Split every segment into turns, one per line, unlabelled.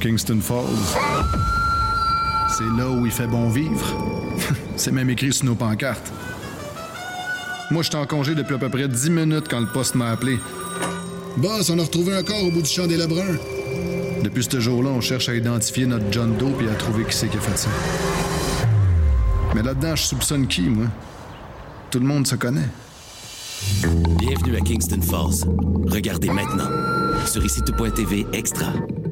Kingston Falls. C'est là où il fait bon vivre. C'est même écrit sur nos pancartes. Moi, j'étais en congé depuis à peu près 10 minutes quand le poste m'a appelé. Boss, on a retrouvé un corps au bout du champ des Lebrun. Depuis ce jour-là, on cherche à identifier notre John Doe et à trouver qui c'est qui a fait ça. Mais là-dedans, je soupçonne qui, moi? Tout le monde se connaît.
Bienvenue à Kingston Falls. Regardez maintenant sur ICITO.tv Extra.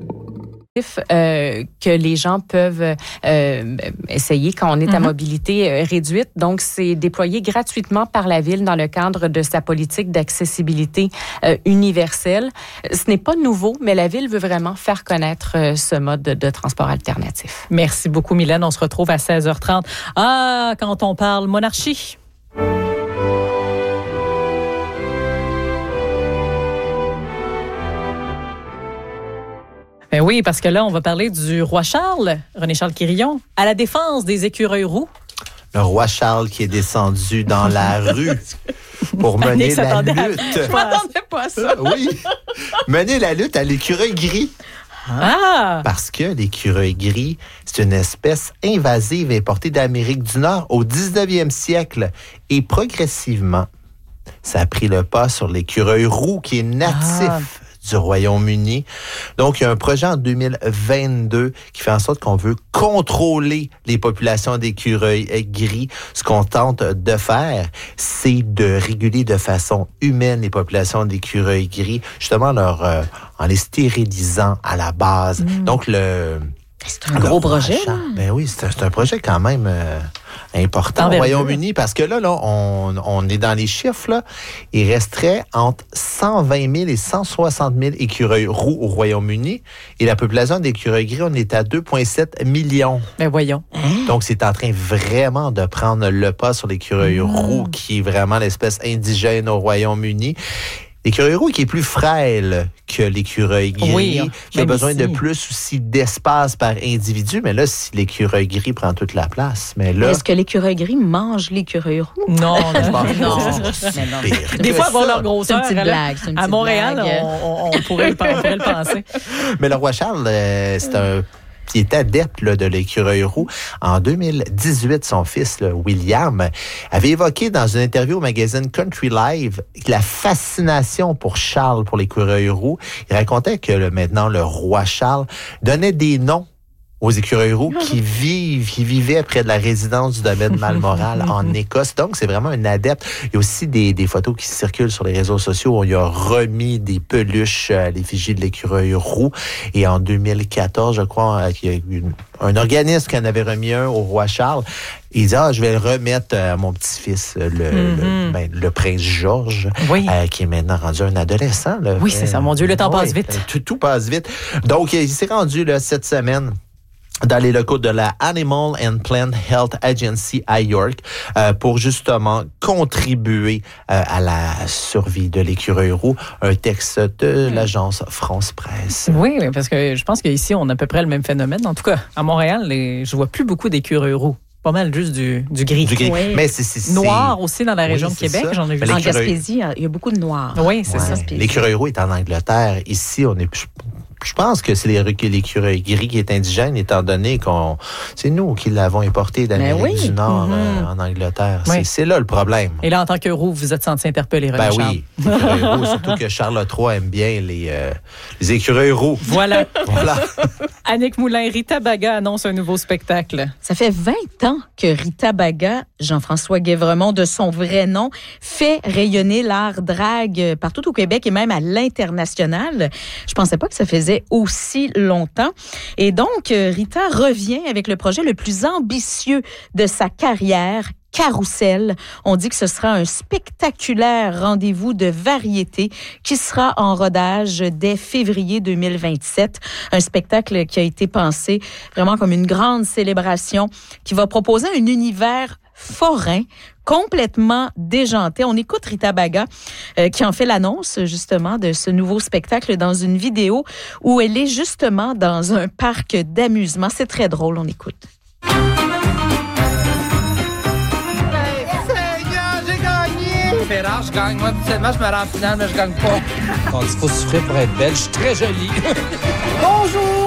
Que les gens peuvent essayer quand on est à mobilité réduite. Donc, c'est déployé gratuitement par la Ville dans le cadre de sa politique d'accessibilité universelle. Ce n'est pas nouveau, mais la Ville veut vraiment faire connaître ce mode de transport alternatif.
Merci beaucoup, Mylène. On se retrouve à 16h30. Ah, quand on parle monarchie. Ben oui, parce que là, on va parler du roi Charles, René-Charles Quirillon, à la défense des écureuils roux.
Le roi Charles qui est descendu dans la rue pour mener la lutte.
Je m'attendais pas à ça.
Oui, mener la lutte à l'écureuil gris.
Ah!
Parce que l'écureuil gris, c'est une espèce invasive importée d'Amérique du Nord au 19e siècle. Et progressivement, ça a pris le pas sur l'écureuil roux qui est natif du Royaume-Uni. Donc, il y a un projet en 2022 qui fait en sorte qu'on veut contrôler les populations d'écureuils gris. Ce qu'on tente de faire, c'est de réguler de façon humaine les populations d'écureuils gris, justement en les stérilisant à la base. Donc,
c'est un gros projet.
Ben oui, c'est un projet quand même important au Royaume-Uni parce que là, on est dans les chiffres. Là, il resterait entre 120 000 et 160 000 écureuils roux au Royaume-Uni et la population d'écureuils gris, on est à 2,7 millions.
Ben voyons.
Donc, c'est en train vraiment de prendre le pas sur l'écureuil roux qui est vraiment l'espèce indigène au Royaume-Uni. L'écureuil roux qui est plus frêle que l'écureuil gris, qui a besoin de plus aussi d'espace par individu. Mais là, si l'écureuil gris prend toute la place, mais là...
Est-ce que l'écureuil gris mange l'écureuil roux?
Non,
je pense
non.
Des fois, avoir leur grosseur.
C'est une petite blague.
À Montréal, on pourrait le penser.
Mais le roi Charles, c'est un... qui est adepte de l'écureuil roux. En 2018, son fils, William, avait évoqué dans une interview au magazine Country Live la fascination pour Charles, pour l'écureuil roux. Il racontait que maintenant, le roi Charles donnait des noms aux écureuils roux qui vivaient près de la résidence du domaine Balmoral en Écosse. Donc, c'est vraiment un adepte. Il y a aussi des photos qui circulent sur les réseaux sociaux où il a remis des peluches à l'effigie de l'écureuil roux. Et en 2014, je crois, il y a eu un organisme qui en avait remis un au roi Charles. Il dit, je vais le remettre à mon petit-fils, le prince Georges, qui est maintenant rendu un adolescent. Là.
Oui, c'est ça. Mon Dieu, le temps passe vite.
Tout passe vite. Donc, il s'est rendu cette semaine dans les locaux de la Animal and Plant Health Agency à York pour justement contribuer à la survie de l'écureuil roux. Un texte de l'agence France Presse.
Oui, parce que je pense qu'ici, on a à peu près le même phénomène. En tout cas, à Montréal, je vois plus beaucoup d'écureuils roux. Pas mal juste du gris.
Du gris.
Oui.
Mais c'est
noir aussi dans la région de Québec,
ça.
j'en ai vu.
En Gaspésie, il y a beaucoup de noirs.
Oui, c'est ça.
L'écureuil roux est en Angleterre. Ici, on est plus... Je pense que c'est l'écureuil gris qui est indigène, étant donné c'est nous qui l'avons importé d'Amérique du Nord en Angleterre.
Oui.
C'est là le problème.
Et là, en tant que roux, vous êtes senti interpellé, René Charles?
Oui, l'écureuil roux, surtout que Charles III aime bien les écureuils roux.
Voilà. Annick Moulin, Rita Baga annonce un nouveau spectacle.
Ça fait 20 ans que Rita Baga, Jean-François Guévremont, de son vrai nom, fait rayonner l'art drague partout au Québec et même à l'international. Je pensais pas que ça faisait aussi longtemps. Et donc, Rita revient avec le projet le plus ambitieux de sa carrière, Carousel. On dit que ce sera un spectaculaire rendez-vous de variété qui sera en rodage dès février 2027. Un spectacle qui a été pensé vraiment comme une grande célébration qui va proposer un univers forain, complètement déjanté. On écoute Rita Baga qui en fait l'annonce justement de ce nouveau spectacle dans une vidéo où elle est justement dans un parc d'amusement. C'est très drôle, on écoute.
Je gagne. Moi, habituellement, je me rends en finale, mais je gagne pas.
On dit qu'il faut souffrir pour être belle. Je suis très jolie.
Bonjour!